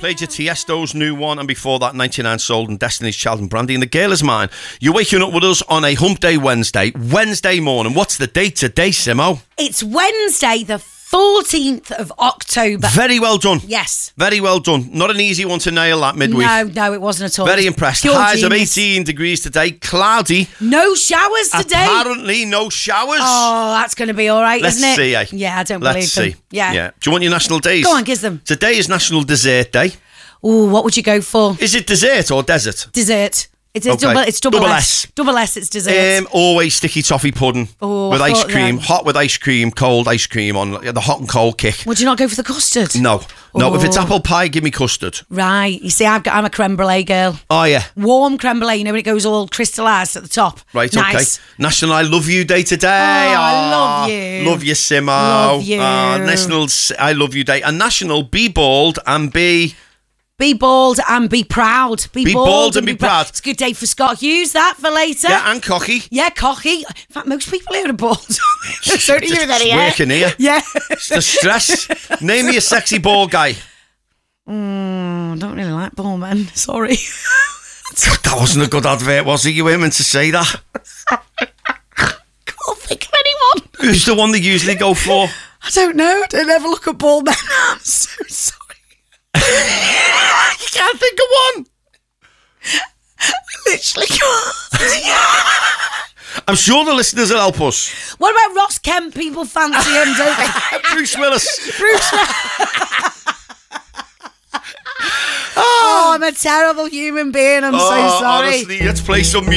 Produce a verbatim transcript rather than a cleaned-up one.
Played your Tiesto's new one, and before that, ninety-nine Soul and Destiny's Child and Brandy. And The Girl Is Mine. You're waking up with us on a Hump Day Wednesday, Wednesday morning. What's the date today, Simo? It's Wednesday, the fourteenth of October. Very well done. Yes. Very well done. Not an easy one to nail that midweek. No, no, it wasn't at all. Very impressed. Pure Highs of genius. eighteen degrees today. Cloudy. No showers today. Apparently no showers. Oh, that's going to be all right, Let's isn't it? see, eh? Yeah, I don't Let's believe see. them. Yeah. yeah. Do you want your national days? Go on, give them. Today is National Dessert Day. Oh, what would you go for? Is it dessert or desert? Dessert. It's, it's, Okay. double, it's double, Double S. S. Double S, it's dessert. Um, always sticky toffee pudding Oh, with I ice thought cream, that. hot with ice cream, cold ice cream on the hot and cold kick. Would you not go for the custard? No, no. If it's Oh. apple pie, give me custard. Right. You see, I've got, I'm a creme brulee girl. Oh yeah, Warm creme brulee, you know, when it goes all crystallised at the top. right. Nice. Okay. National I Love You Day today. Oh, I Ah, love you. Love you, Simo. Love you. Ah, National S- I Love You Day and National Be Bald and Be. Be bald and be proud. Be, Be bald and be proud. It's a good day for Scott Hughes, that, for later. Yeah, and cocky. Yeah, cocky. In fact, most people here are bald. So do you Just with any, yeah? working here. Yeah. It's the stress. Name me a sexy bald guy. Mm, I don't really like bald men. Sorry. That wasn't a good advert, was it? You were meant to say that. Can't think of anyone. Who's the one they usually go for? I don't know. I don't ever look at bald men. I'm so sorry. You can't think of one. I literally can't. I'm sure the listeners will help us. What about Ross Kemp? People fancy him, don't they? Bruce Willis. Bruce. Oh, I'm a terrible human being. I'm so Oh, sorry. honestly, let's play some music.